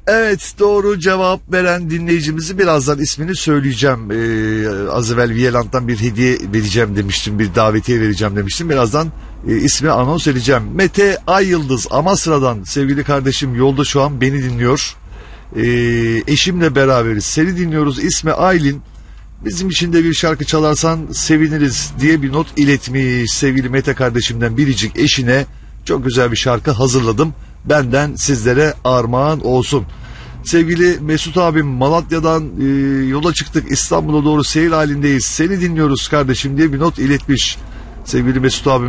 Evet, doğru cevap veren dinleyicimizi birazdan ismini söyleyeceğim. Az evvel Viyeland'dan bir hediye vereceğim demiştim. Bir davetiye vereceğim demiştim. Birazdan ismi anons edeceğim. Mete Ay Yıldız Amasra'dan, sevgili kardeşim, yolda şu an beni dinliyor. Eşimle beraberiz. Seni dinliyoruz. İsmi Aylin. Bizim için de bir şarkı çalarsan seviniriz diye bir not iletmiş. Sevgili Mete kardeşimden biricik eşine çok güzel bir şarkı hazırladım. Benden sizlere armağan olsun. Sevgili Mesut abim, Malatya'dan yola çıktık, İstanbul'a doğru seyir halindeyiz. Seni dinliyoruz kardeşim diye bir not iletmiş. Sevgili Mesut abim